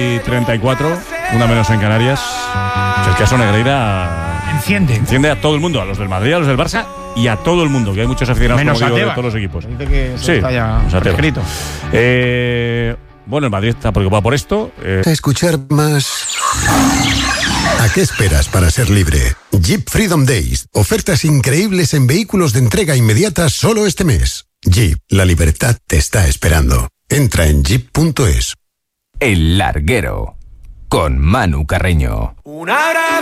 34, una menos en Canarias. El caso Negreira enciende a todo el mundo, a los del Madrid, a los del Barça y a todo el mundo, que hay muchos aficionados menos como digo, Tebas. de todos los equipos. Dice que sí, está ya prescrito. Bueno, el Madrid está preocupado por esto. Escuchar más. ¿A qué esperas para ser libre? Jeep Freedom Days. Ofertas increíbles en vehículos de entrega inmediata solo este mes. Jeep, la libertad te está esperando. Entra en jeep.es. El Larguero, con Manu Carreño.